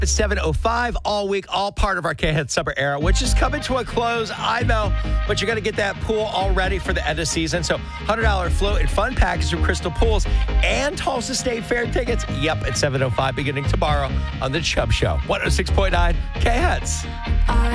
It's 7:05 all week, all part of our K-Hit Summer Era, which is coming to a close. I know, but you're going to get that pool all ready for the end of season. So $100 float and fun package from Crystal Pools and Tulsa State Fair tickets. Yep, at 7:05 beginning tomorrow on The Chubb Show. 106.9 K-Hits.